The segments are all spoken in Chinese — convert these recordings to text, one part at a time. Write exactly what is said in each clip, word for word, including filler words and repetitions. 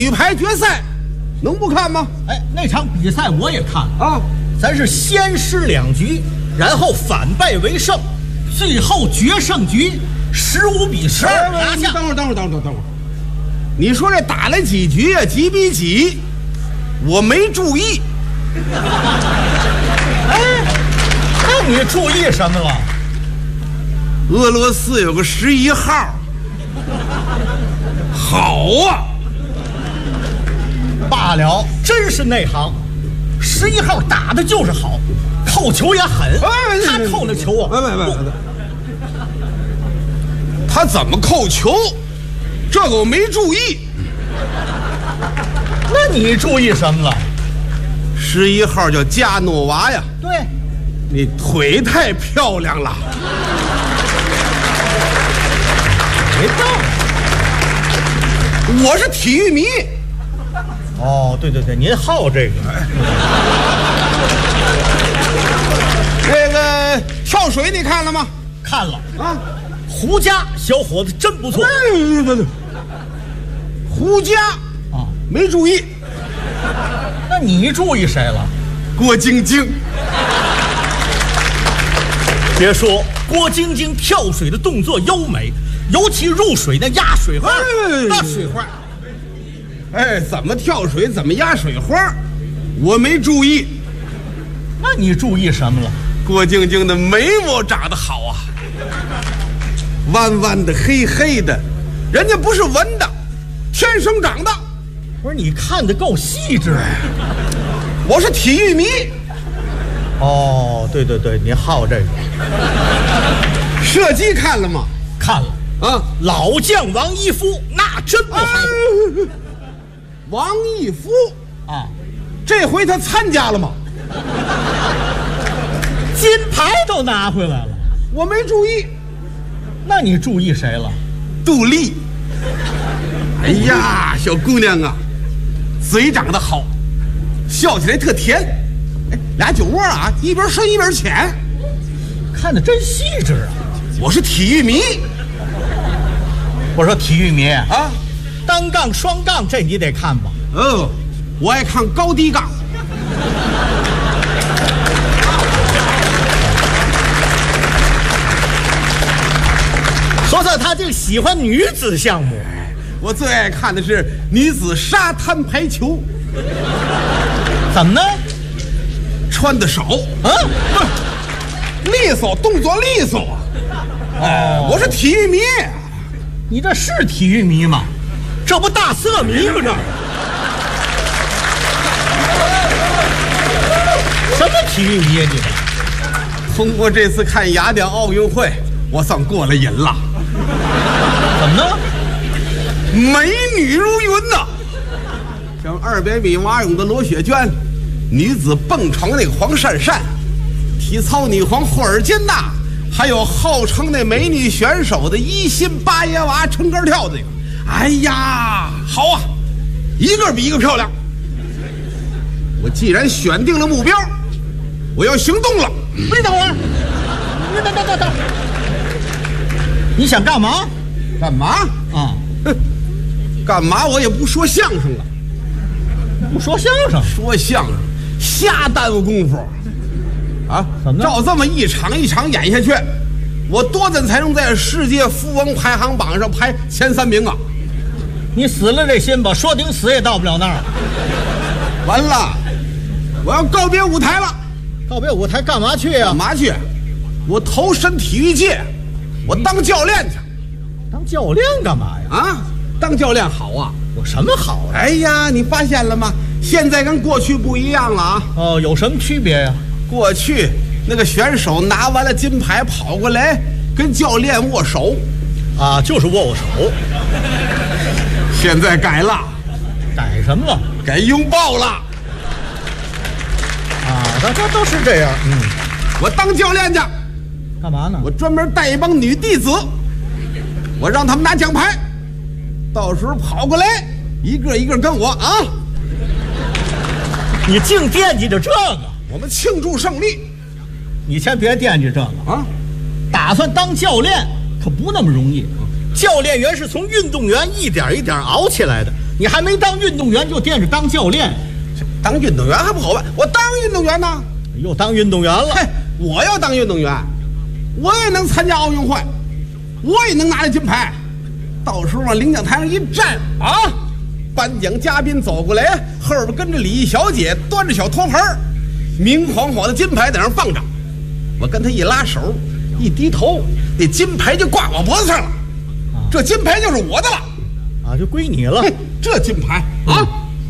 女排决赛，能不看吗？ 哎，那场比赛我也看了啊， 咱是先失两局，然后反败为胜，最后决胜局十五比十二拿下。 等会儿，等会儿，等会儿，等会儿，你说这打了几局啊？几比几？我没注意。 哎，那你注意什么了？ 俄罗斯有个十一号，好啊。 罢了，真是内行。十一号打的就是好，扣球也狠。他扣的球啊， 喂喂喂，他怎么扣球？这个我没注意。 那你注意什么了？ 十一号叫加诺娃呀。 对， 你腿太漂亮了。 别动！ 我是体育迷。 哦，对对对，您好这个。 这个跳水你看了吗？ 看了啊， 胡佳小伙子真不错。 对对对，胡佳啊， 没注意。 那你注意谁了？ 郭晶晶。 别说，郭晶晶跳水的动作优美，尤其入水那压水花，那水花。 哎，怎么跳水，怎么压水花，我没注意。 那你注意什么了？ 郭晶晶的眉毛长得好啊，弯弯的，黑黑的，人家不是纹的，天生长的。 不是，你看得够细致啊。 我是体育迷。 哦，对对对，你好这个。 射击看了吗？ 看了啊， 老将王一夫那真不含糊。 王一夫啊， 这回他参加了吗？ 金牌都拿回来了， 我没注意。 那你注意谁了？ 杜丽。哎呀，小姑娘啊，嘴长得好，笑起来特甜。哎，俩酒窝啊，一边深一边浅， 看得真细致啊。 我是体育迷。 我说体育迷啊， 单杠、双杠这你得看吧？ 哦，我爱看高低杠。 说说他就喜欢女子项目。 我最爱看的是女子沙滩排球。 怎么呢？ 穿的少啊， 利索，动作利索。哎，我是体育迷。 你这是体育迷吗？这不大色迷吗？这什么体育迷啊你这？ 通过这次看雅典奥运会，我算过了瘾了。 怎么呢？ 美女如云呐、啊，像二百米蛙泳的罗雪娟，女子蹦床那个黄珊珊，体操女皇霍尔金娜，还有号称那美女选手的一心八爷娃撑杆跳的那个，哎呀，好啊，一个比一个漂亮。我既然选定了目标，我要行动了。 你等会儿，你等等等等，你想干嘛？ 干嘛啊？ 干嘛？我也不说相声了。 不说相声？ 说相声瞎耽误功夫啊！ 怎么照这么一场一场演下去，我多久才能在世界富翁排行榜上排前三名啊？ 你死了这心吧，说顶死也到不了那儿。 完了，我要告别舞台了。 告别舞台干嘛去呀、啊？ 干嘛去？我投身体育界，我当教练去。 当教练干嘛呀？ 啊，当教练好啊！ 有什么好啊？ 哎呀，你发现了吗？现在跟过去不一样了啊！ 哦，有什么区别呀？ 过去那个选手拿完了金牌跑过来跟教练握手， 啊，就是握握手。 现在改了， 改什么了？ 改拥抱了。 啊，这这都是这样。嗯， 我当教练去， 干嘛呢？ 我专门带一帮女弟子，我让他们拿奖牌，到时候跑过来一个一个跟我啊。 你净惦记着这个， 我们庆祝胜利。 你先别惦记这个啊， 打算当教练可不那么容易。教练员是从运动员一点一点熬起来的， 你还没当运动员就惦着当教练， 当运动员还不好办？我当运动员呢， 又当运动员了。 嘿，我要当运动员，我也能参加奥运会，我也能拿着金牌。到时候往领奖台上一站啊，颁奖嘉宾走过来，后边跟着礼仪小姐端着小托盘，明晃晃的金牌在那放着。我跟他一拉手，一低头，那金牌就挂我脖子上了。啊、这金牌就是我的了， 啊，就归你了。 这金牌啊，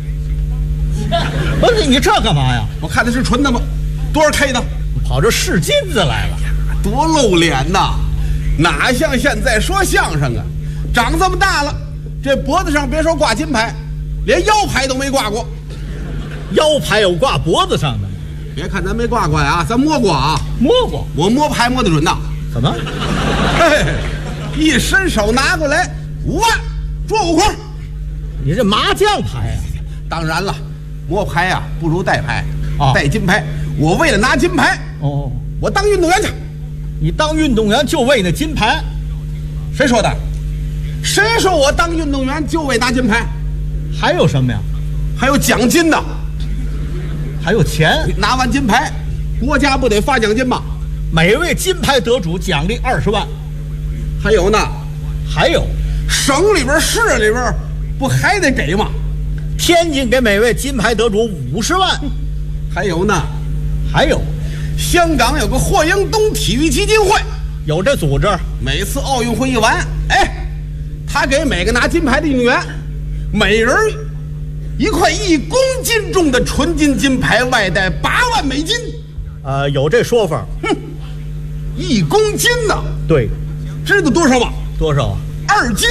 不是你这干嘛呀？ 我看的是纯的吗？多少 K 的？ 跑这试金子来了， 多露脸呐！哪像现在说相声啊？长这么大了，这脖子上别说挂金牌，连腰牌都没挂过。 腰牌有挂脖子上的？ 别看咱没挂过呀，咱摸过啊， 摸过。 我摸牌摸得准呐。 怎么？ 嘿，一伸手拿过来，五万，捉五块。 你这麻将牌啊？ 当然了，摸牌呀、啊、不如带牌。 哦， 带金牌，我为了拿金牌， 哦， 我当运动员去。 你当运动员就为那金牌？ 谁说的？谁说我当运动员就为拿金牌？ 还有什么呀？ 还有奖金呢， 还有钱。 拿完金牌，国家不得发奖金吗？ 每位金牌得主奖励二十万。 还有呢， 还有省里边、市里边不还得给吗？ 天津给每位金牌得主五十万。 还有呢， 还有香港有个霍英东体育基金会， 有这组织。每次奥运会一完，哎，他给每个拿金牌的运动员，每人一块一公斤重的纯金金牌，外带八万美金。 呃，有这说法。 哼，一公斤呢？ 对， 知道多少吗？ 多少？ 二斤。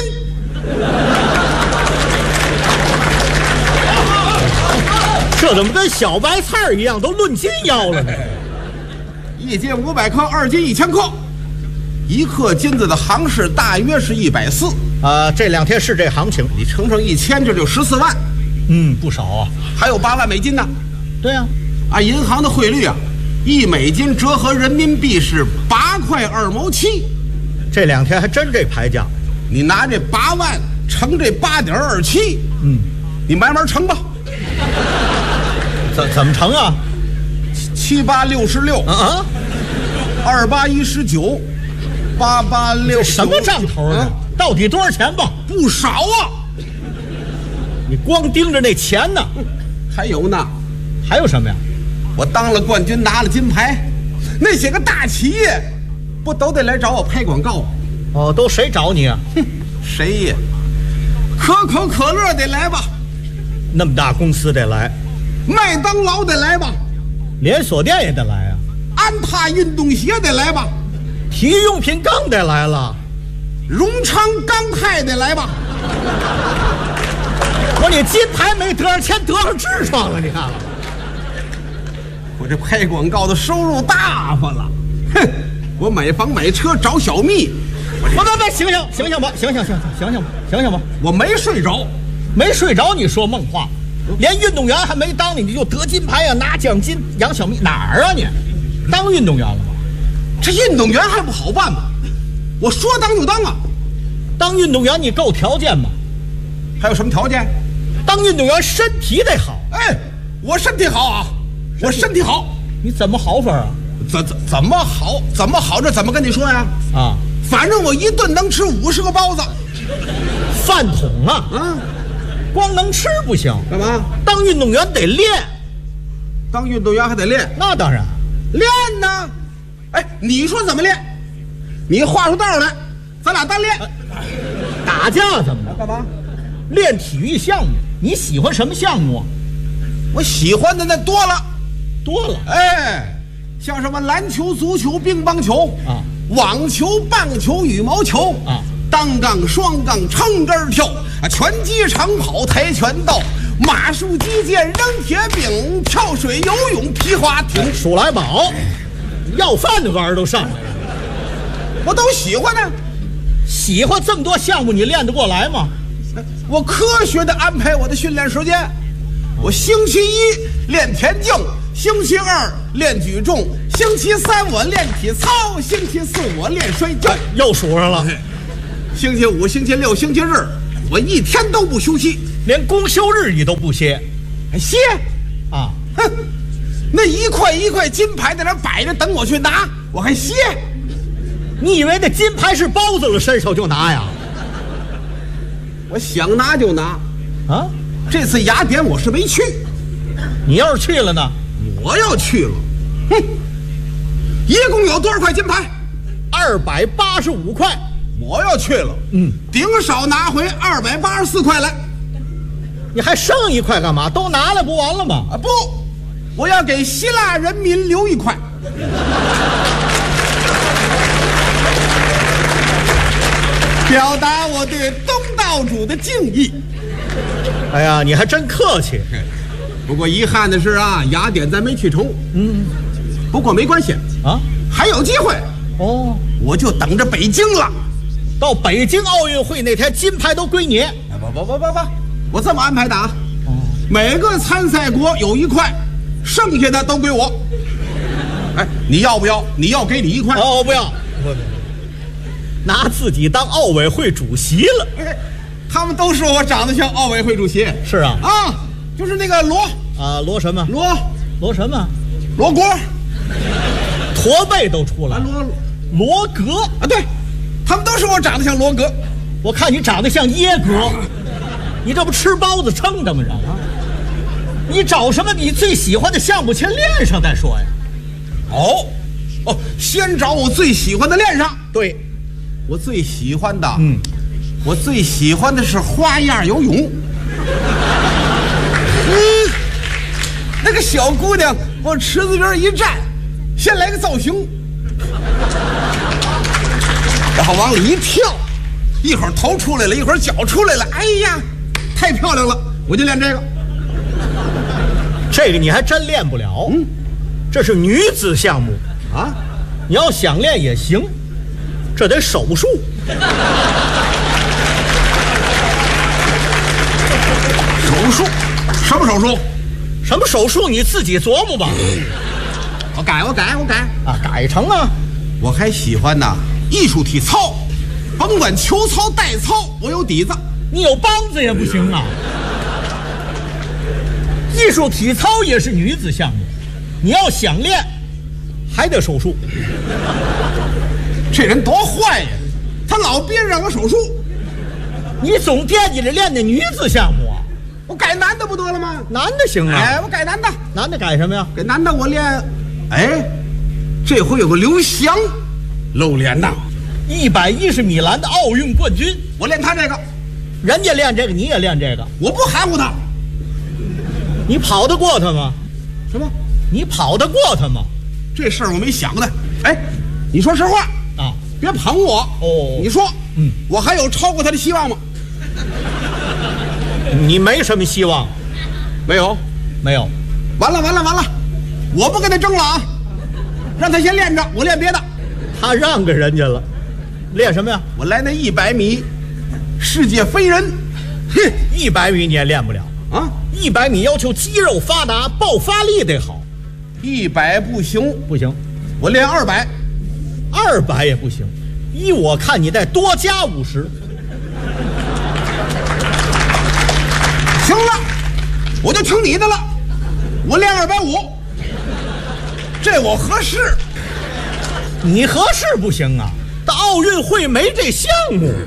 这怎么跟小白菜一样，都论斤要了呢？ 一斤五百克，二斤一千克，一克金子的行市大约是一百四。 啊，这两天是这行情， 你乘上一千，这就十四万。 嗯，不少啊。 还有八万美金呢。 对啊， 按银行的汇率啊，一美金折合人民币是八块二毛七。 这两天还真这牌价。 你拿这八万乘这八点二七， 嗯， 你慢慢乘吧。 怎怎么乘啊？ 七八六十六啊， 二八一十九，八八六什么账头啊？到底多少钱吧？ 不少啊！ 你光盯着那钱呢？ 还有呢？ 还有什么呀？ 我当了冠军，拿了金牌，那些个大企业不都得来找我拍广告？ 哦，都谁找你啊？ 哼，谁呀？可口可乐得来吧？ 那么大公司得来。 麦当劳得来吧？ 连锁店也得来啊。 安踏运动鞋得来吧？ 体育用品更得来了。 荣昌钢泰得来吧？ 我你金牌没得上钱，得上痔疮了，你看了？ 我这拍广告的收入大发了。哼，我买房买车找小蜜。 我不不，醒醒醒醒吧，醒醒醒醒醒吧，醒醒吧！ 我没睡着， 没睡着，你说梦话。连运动员还没当呢，你就得金牌呀、啊，拿奖金养小蜜，哪儿啊你？当运动员了吗？ 这运动员还不好办吗？我说当就当啊！ 当运动员你够条件吗？ 还有什么条件？ 当运动员身体得好。 哎，我身体好啊，我身体好。 你怎么好法啊？ 怎怎怎么好？怎么好？这怎么跟你说呀？ 啊， 反正我一顿能吃五十个包子， 饭桶啊！ 啊， 光能吃不行， 干嘛？ 当运动员得练。 当运动员还得练？ 那当然， 练呢。哎，你说怎么练？你画出道来，咱俩单练。 打架怎么着？ 干嘛？ 练体育项目。你喜欢什么项目啊？ 我喜欢的那多了， 多了。 哎，像什么篮球、足球、乒乓球啊， 网球、棒球、羽毛球啊， 单杠、双杠、撑杆跳啊，拳击、长跑、跆拳道、马术、击剑、扔铁饼、跳水、游泳、皮划艇、 数来宝，要饭的玩意儿都上来了， 我都喜欢呢。 喜欢这么多项目，你练得过来吗？ 我科学的安排我的训练时间，我星期一练田径，星期二练举重，星期三我练体操，星期四我练摔跤， 又数上了。 星期五、星期六、星期日，我一天都不休息。 连公休日你都不歇， 还歇？ 啊？ 哼，那一块一块金牌在那摆着等我去拿，我还歇？ 你以为那金牌是包子了，伸手就拿呀？ 我想拿就拿。 啊， 这次雅典我是没去， 你要是去了呢？ 我要去了。哼，一共有多少块金牌？ 二百八十五块。 我要去了， 嗯， 顶少拿回二百八十四块来。 你还剩一块干嘛？都拿了不完了吗？ 啊不，我要给希腊人民留一块。表达我对东道主的敬意。 哎呀，你还真客气。 不过遗憾的是啊，雅典咱没去成。 嗯， 不过没关系啊， 还有机会。 哦， 我就等着北京了。 到北京奥运会那天，金牌都归你。 不不不不不，我这么安排的啊。哦，每个参赛国有一块，剩下的都归我。哎，你要不要？你要给你一块？ 哦，不要，不不，拿自己当奥委会主席了。 哎，他们都说我长得像奥委会主席。 是啊， 啊，就是那个罗啊，罗什么？ 罗罗什么？ 罗锅， 驼背都出来了。 罗罗格啊，对，他们都说我长得像罗格。 我看你长得像耶格，你这不吃包子撑的吗？人啊，你找什么你最喜欢的项目先练上再说呀。 哦哦，先找我最喜欢的练上。 对， 我最喜欢的， 嗯， 我最喜欢的是花样游泳。嗯，那个小姑娘往池子边一站，先来个造型，然后往里一跳，一会儿头出来了，一会儿脚出来了，哎呀，太漂亮了！我就练这个。 这个你还真练不了， 嗯， 这是女子项目啊， 你要想练也行，这得手术。 手术？什么手术？ 什么手术？你自己琢磨吧。 我改，我改，我改啊，改成啊！ 我还喜欢呐艺术体操，甭管球操、带操，我有底子。 你有帮子也不行啊。艺术体操也是女子项目，你要想练，还得手术。 这人多坏呀！他老憋着让我手术。 你总惦记着练那女子项目啊？ 我改男的不得了吗？ 男的行啊。 哎，我改男的。 男的改什么呀？ 改男的我练，哎，这回有个刘翔，露脸呐， 一百一十米栏的奥运冠军， 我练他这个。 人家练这个，你也练这个， 我不含糊他。 你跑得过他吗？ 什么？ 你跑得过他吗？ 这事儿我没想呢。哎，你说实话啊， 别捧我哦。 你说， 嗯， 我还有超过他的希望吗？ 你没什么希望。 没有， 没有。 完了完了完了，我不跟他争了啊！让他先练着，我练别的。 他让给人家了，练什么呀？ 我来那一百米世界飞人。哼， 一百米你也练不了啊！ 一百米要求肌肉发达，爆发力得好。 一百不行， 不行， 我练二百。 二百也不行，依我看你再多加五十。 行了，我就听你的了，我练二百五，这我合适。 你合适不行啊，到奥运会没这项目。